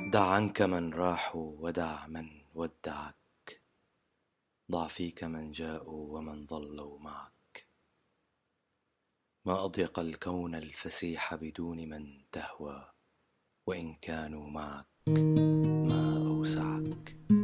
دع عنك من راحوا ودع من ودعك، ضع فيك من جاءوا ومن ظلوا معك. ما أضيق الكون الفسيح بدون من تهوى، وإن كانوا معك ما أوسعك.